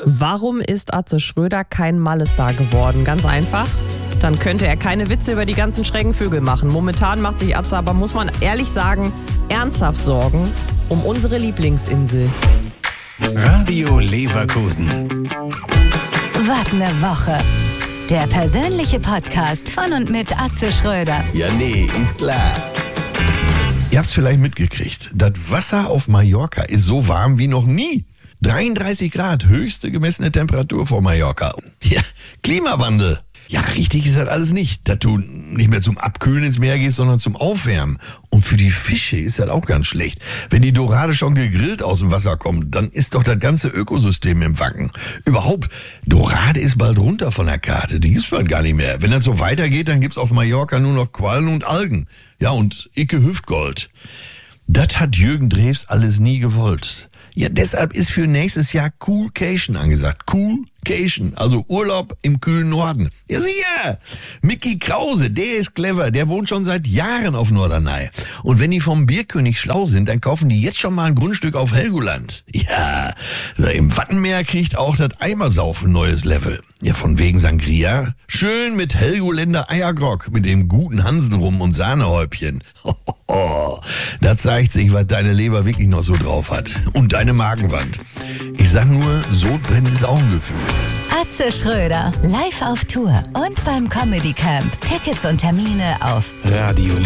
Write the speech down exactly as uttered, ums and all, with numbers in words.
Warum ist Atze Schröder kein Mallestar geworden? Ganz einfach. Dann könnte er keine Witze über die ganzen schrägen Vögel machen. Momentan macht sich Atze aber, muss man ehrlich sagen, ernsthaft Sorgen um unsere Lieblingsinsel. Radio Leverkusen. Was ne Woche. Der persönliche Podcast von und mit Atze Schröder. Ja, nee, ist klar. Ihr habt's vielleicht mitgekriegt. Das Wasser auf Mallorca ist so warm wie noch nie. dreiunddreißig Grad, höchste gemessene Temperatur vor Mallorca. Ja, Klimawandel. Ja, richtig ist das alles nicht, dass du nicht mehr zum Abkühlen ins Meer gehst, sondern zum Aufwärmen. Und für die Fische ist das auch ganz schlecht. Wenn die Dorade schon gegrillt aus dem Wasser kommt, dann ist doch das ganze Ökosystem im Wanken. Überhaupt, Dorade ist bald runter von der Karte, die gibt's bald gar nicht mehr. Wenn das so weitergeht, dann gibt's auf Mallorca nur noch Quallen und Algen. Ja, und Icke Hüftgold. Das hat Jürgen Drews alles nie gewollt. Ja, deshalb ist für nächstes Jahr Coolcation angesagt. Coolcation, also Urlaub im kühlen Norden. Ja, sicher. Micky Krause, der ist clever. Der wohnt schon seit Jahren auf Norderney. Und wenn die vom Bierkönig schlau sind, dann kaufen die jetzt schon mal ein Grundstück auf Helgoland. Ja, im Wattenmeer kriegt auch das Eimersaufen neues Level. Ja, von wegen Sangria. Schön mit Helgoländer Eiergrog, mit dem guten Hansenrum und Sahnehäubchen. Oh, da zeigt sich, was deine Leber wirklich noch so drauf hat. Und deine Magenwand. Ich sag nur, Sodbrennen ist auch ein Gefühl. Atze Schröder, live auf Tour und beim Comedy Camp. Tickets und Termine auf Radio